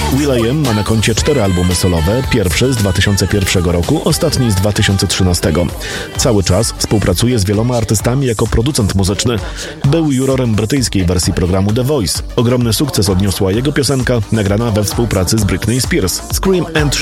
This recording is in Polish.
will.i.am ma na koncie 4 albumy solowe, pierwszy z 2001 roku, ostatni z 2013. Cały czas współpracuje z wieloma artystami jako producent muzyczny. Był jurorem brytyjskiej wersji programu The Voice. Ogromny sukces odniosła jego piosenka, nagrana we współpracy z Britney Spears, Scream and